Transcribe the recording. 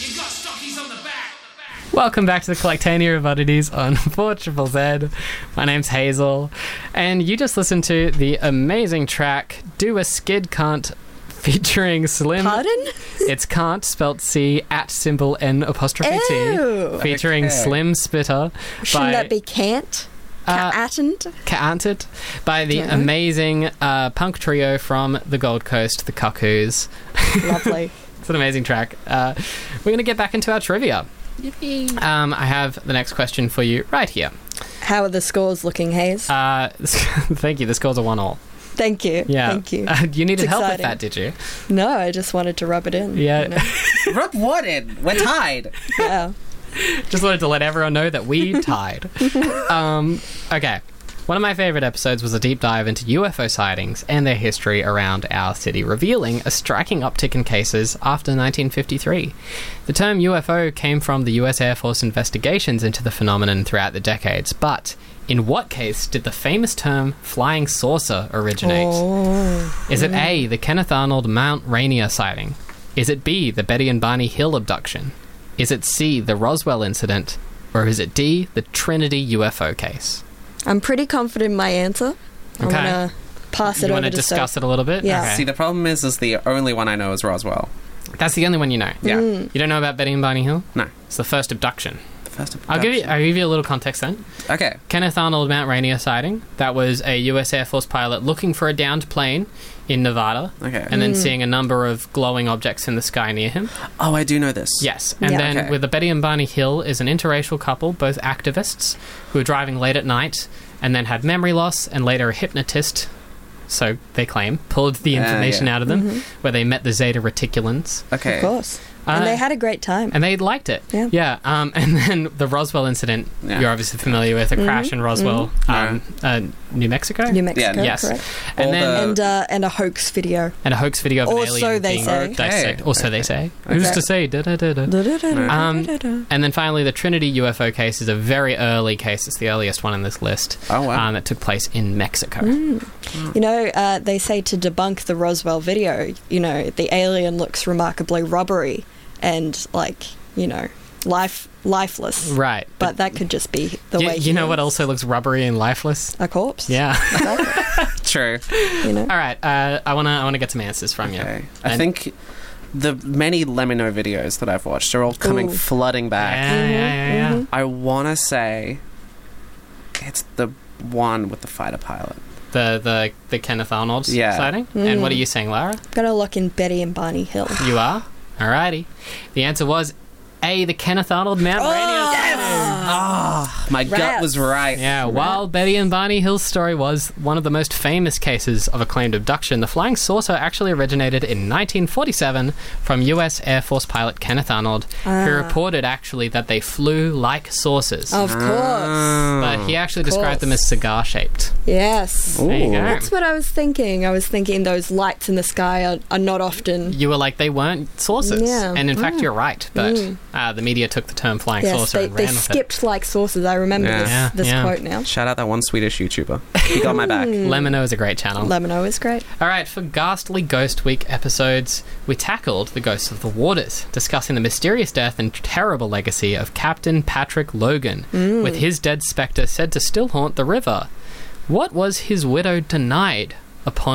You got stockies on the back. Welcome back to the Collectania of Oddities on 4ZZZ. My name's Hazel, and you just listened to the amazing track Do a Skid Can't featuring Slim. Pardon? It's can't, spelt C, @T, featuring Slim Spitter. Shouldn't that be can't? Can't, by the amazing punk trio from the Gold Coast, the Cuckoos. Lovely. It's an amazing track. We're going to get back into our trivia. Yippee. I have the next question for you right here. How are the scores looking, Hayes? Thank you. The scores are 1-1. Thank you. Yeah. Thank you. You needed It's help with exciting. that, did you? No, I just wanted to rub it in. Yeah. You know? Rub what in? We're tied. Yeah. Just wanted to let everyone know that we tied. Okay. One of my favourite episodes was a deep dive into UFO sightings and their history around our city, revealing a striking uptick in cases after 1953. The term UFO came from the US Air Force investigations into the phenomenon throughout the decades, but in what case did the famous term flying saucer originate? Is it A, the Kenneth Arnold Mount Rainier sighting? Is it B, the Betty and Barney Hill abduction? Is it C, the Roswell incident? Or is it D, the Trinity UFO case? I'm pretty confident in my answer. I Okay. want to pass it You over want to to discuss Steph. it a little bit? Yeah. Okay. See, the problem is the only one I know is Roswell. That's the only one you know. Yeah. You don't know about Betty and Barney Hill? No. It's the first abduction. The first I'll give you a little context then. Okay. Kenneth Arnold Mount Rainier sighting. That was a US Air Force pilot looking for a downed plane in Nevada. Okay. And then seeing a number of glowing objects in the sky near him. Oh, I do know this. Yes. And Yeah. then Okay. with the Betty and Barney Hill is an interracial couple, both activists, who were driving late at night and then had memory loss, and later a hypnotist, so they claim, pulled the information out of them, where they met the Zeta Reticulans. Okay. Of course. And they had a great time. And they liked it. Yeah. And then the Roswell incident, you're obviously familiar with, a crash in Roswell, New Mexico? New Mexico, Yeah. Yes. correct. And All then And a hoax video. and a hoax video of an Or alien so they being say. dissected. Or so they say. Okay. Who's to say? Da-da-da-da. And then finally, the Trinity UFO case is a very early case. It's the earliest one in this list. Oh, wow. That took place in Mexico. You know, they say to debunk the Roswell video, you know, the alien looks remarkably rubbery and, like, you know, lifeless. Right. But that could just be the way You know he what is. also looks rubbery and lifeless? A corpse. Yeah. True. You know. All right. I wanna get some answers from you. Okay. I And- think the many Let Me Know videos that I've watched are all coming Ooh. flooding back. Yeah. I want to say it's the one with the fighter pilot. The Kenneth Arnold Yeah. sighting. And what are you saying, Lara? Gonna lock in Betty and Barney Hill. You are? Alrighty. The answer was A, the Kenneth Arnold Mount Rainier sighting. My gut was right. Yeah, while Betty and Barney Hill's story was one of the most famous cases of a claimed abduction, the flying saucer actually originated in 1947 from US Air Force pilot Kenneth Arnold, who reported actually that they flew like saucers. Of course. But he actually described them as cigar-shaped. Yes. There you go. That's what I was thinking. I was thinking those lights in the sky are not often... You were like, they weren't saucers. Yeah. And in fact, you're right. But the media took the term flying Yes, saucer they and ran with it. skipped like saucers. I remember Yeah. this Yeah. quote now. Shout out that one Swedish YouTuber. He got my back. Lemino is a great channel. Lemino is great. All right, for Ghastly Ghost Week episodes, we tackled the ghosts of the waters, discussing the mysterious death and terrible legacy of Captain Patrick Logan, with his dead spectre said to still haunt the river. What was his widow denied upon